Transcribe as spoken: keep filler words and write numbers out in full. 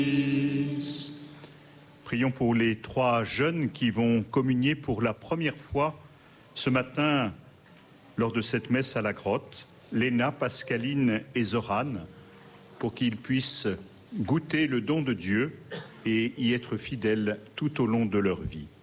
Prions pour les trois jeunes qui vont communier pour la première fois ce matin lors de cette messe à la grotte, Léna, Pascaline et Zoran, pour qu'ils puissent goûter le don de Dieu et y être fidèles tout au long de leur vie.